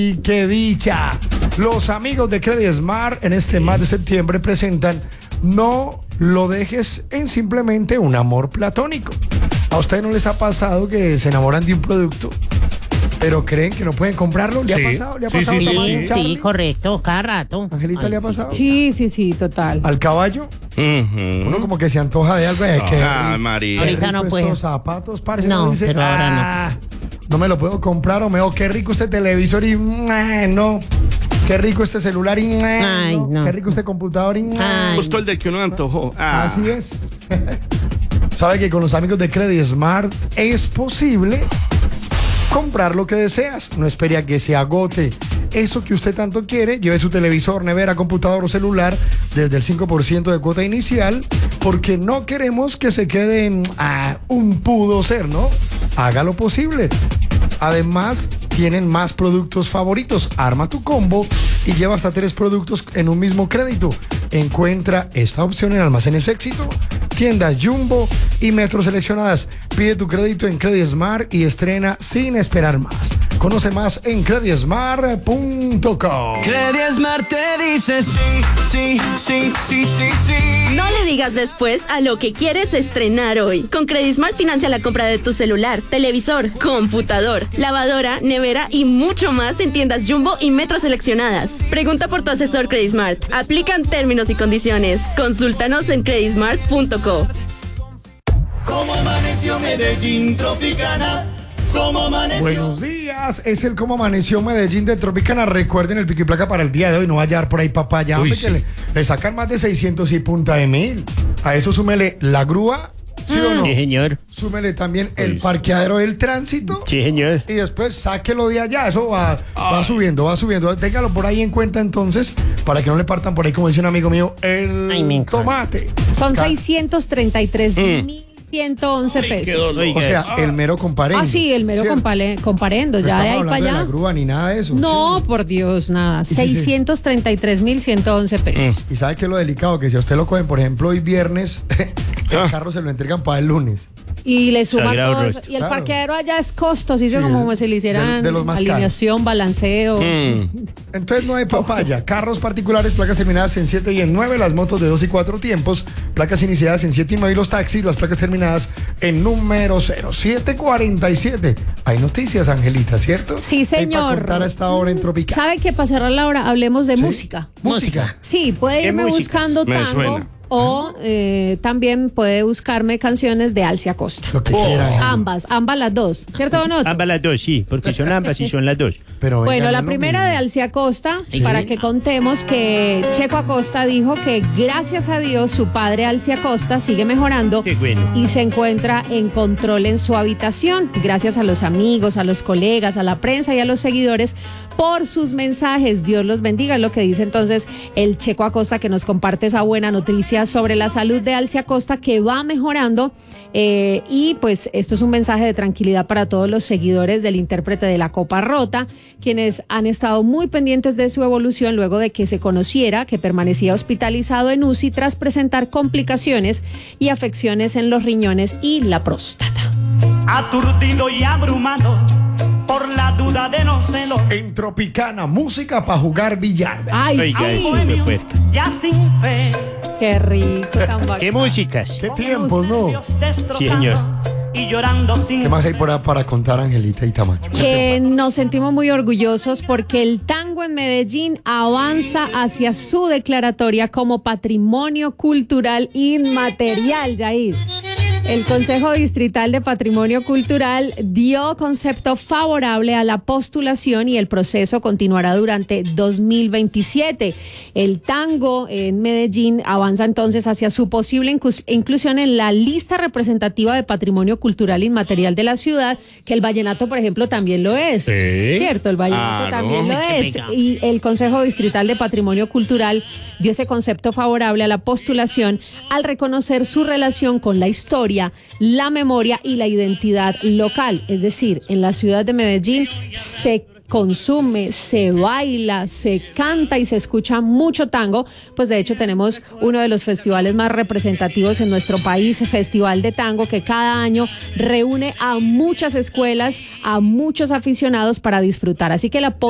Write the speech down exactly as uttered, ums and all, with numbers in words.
Y qué dicha. Los amigos de Credismart en este mes de septiembre presentan No lo dejes en simplemente un amor platónico. ¿A ustedes no les ha pasado que se enamoran de un producto, pero creen que no pueden comprarlo? ¿Le Sí. ha pasado? ¿Le ha Sí, pasado sí, Tamayo, sí. Charlie? Sí, correcto, cada rato. ¿Angelita, Ay, le ha sí. pasado? Sí, sí, sí, total. ¿Al caballo? Ujú. Uno como que se antoja de algo. Es que Ay, María. qué Ahorita rico no puedo. estos zapatos, parce. No, Uno dice, pero ahora no. "Ah, no me lo puedo comprar", o me digo, qué rico este televisor y "Nah, no. Qué rico este celular y nah, Ay, no. no. Qué rico este computador y nah". Ay. Justo el de que uno antojó. Ah. Así es. ¿Sabe que con los amigos de Credismart es posible comprar lo que deseas? No espere a que se agote eso que usted tanto quiere. Lleve su televisor, nevera, computador o celular desde el cinco por ciento de cuota inicial, porque no queremos que se quede en ah, un pudo ser, ¿no? Haga lo posible. Además, tienen más productos favoritos. Arma tu combo y lleva hasta tres productos en un mismo crédito. Encuentra esta opción en Almacenes Éxito, tiendas Jumbo y Metro seleccionadas. Pide tu crédito en Credismart y estrena sin esperar más. Conoce más en credismart punto com. Credismart te dice sí, sí, sí, sí, sí, sí. No le digas después a lo que quieres estrenar hoy. Con Credismart financia la compra de tu celular, televisor, computador, lavadora, nevera y mucho más en tiendas Jumbo y Metro seleccionadas. Pregunta por tu asesor Credismart. Aplican términos y condiciones. Consúltanos en credismart punto co. Como amaneció Medellín Tropicana. Como amaneció. Buenos días, es el Cómo Amaneció Medellín de Tropicana. Recuerden el pico y placa para el día de hoy, no vaya a dar por ahí papaya, Uy, hombre, sí. que le, le sacan más de seiscientos y punta de mil. A eso súmele la grúa, ¿sí o no? Sí, señor. Súmele también el Uy, sí. parqueadero del tránsito. Sí, señor. Y después sáquelo de allá, eso va, va subiendo, va subiendo. Téngalo por ahí en cuenta entonces, para que no le partan por ahí, como dice un amigo mío, el Ay, me encanta. tomate. Son Ca- seiscientos treinta y tres Mm. mil ciento once pesos. O sea, el mero comparendo. Ah, sí, el mero ¿cierto? compale- comparendo, No ya de estamos ahí hablando para de la allá. grúa ni nada de eso. No, ¿sí? por Dios, nada. Sí, sí, sí. seiscientos treinta y tres mil ciento once pesos. Y sabe que lo delicado, que si a usted lo cogen, por ejemplo, hoy viernes, el Ah. carro se lo entregan para el lunes. Y le suma Sagrado todo eso. rostro. Y el Claro. parqueadero allá es costosísimo, Sí, como es si le hicieran de- de los más caros. alineación, balanceo. Mm. Entonces no hay papaya. Carros particulares, placas terminadas en siete y en nueve, las motos de dos y cuatro tiempos, placas iniciadas en siete y nueve y los taxis, las placas terminadas en número cero siete cuarenta y siete. Hay noticias, Angelita, ¿cierto? Sí, Hay para señor. contar a esta hora en Tropical. ¿Sabe que para cerrar la hora hablemos de Sí. música? Música. Sí, puede ¿Qué irme músicas? buscando Me tango suena. o eh, también puede buscarme canciones de Alcia Costa. Lo que quiera. Ángel. Ambas, ambas las dos, ¿cierto o no? Ambas las dos, sí, porque son ambas y son las dos. Pero venga, Bueno, no la es lo primera de mismo. Alcia Acosta, Sí. para que contemos que Checo Acosta dijo que gracias a Dios su padre Alcia Acosta sigue mejorando Qué bueno. y se encuentra en control en su habitación. Gracias a los amigos, a los colegas, a la prensa y a los seguidores por sus mensajes. Dios los bendiga, es lo que dice entonces el Checo Acosta, que nos comparte esa buena noticia sobre la salud de Alcia Acosta, que va mejorando. Eh, y pues esto es un mensaje de tranquilidad para todos los seguidores del intérprete de La Copa Rota, quienes han estado muy pendientes de su evolución luego de que se conociera que permanecía hospitalizado en U C I tras presentar complicaciones y afecciones en los riñones y la próstata. Aturdido y abrumado por la duda de no celos. En Tropicana, música para jugar billar. Ay, Oiga, sí, eso. Bohemio, puerca. ya sin fe. qué rico, tan bacán. ¿Qué músicas? ¿Qué Con tiempos, no? silencios destrozando Sí, señor. Y llorando sin ¿Qué más hay por ahí para contar, Angelita y Tamayo? Que nos sentimos muy orgullosos porque el tango en Medellín avanza hacia su declaratoria como patrimonio cultural inmaterial, Yair. El Consejo Distrital de Patrimonio Cultural dio concepto favorable a la postulación y el proceso continuará durante dos mil veintisiete. El tango en Medellín avanza entonces hacia su posible inclus- inclusión en la lista representativa de patrimonio cultural inmaterial de la ciudad, que el vallenato, por ejemplo, también lo es. Sí. Cierto, el vallenato Claro. también lo Qué es. pecado. Y el Consejo Distrital de Patrimonio Cultural dio ese concepto favorable a la postulación al reconocer su relación con la historia, la memoria y la identidad local. Es decir, en la ciudad de Medellín se consume, se baila, se canta y se escucha mucho tango. Pues de hecho tenemos uno de los festivales más representativos en nuestro país, Festival de Tango, que cada año reúne a muchas escuelas, a muchos aficionados para disfrutar. Así que la